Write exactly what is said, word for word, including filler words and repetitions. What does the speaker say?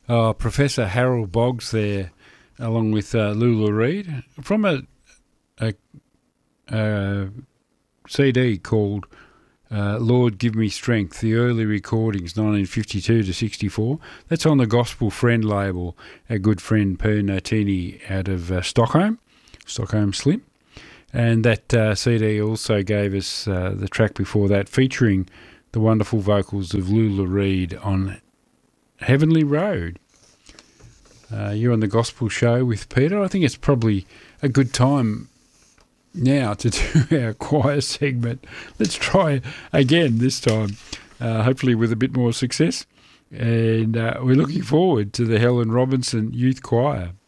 Oh, Professor Harold Boggs there, along with uh, Lula Reed, from a, a, a C D called uh, Lord Give Me Strength, the early recordings, nineteen fifty-two to sixty-four. That's on the Gospel Friend label, our good friend Per Notini out of uh, Stockholm, Stockholm Slim. And that uh, C D also gave us uh, the track before that, featuring the wonderful vocals of Lula Reed on Heavenly Road. Uh, you're on the Gospel Show with Peter. I think it's probably a good time now to do our choir segment. Let's try again this time, uh, hopefully with a bit more success. And uh, we're looking forward to the Helen Robinson Youth Choir.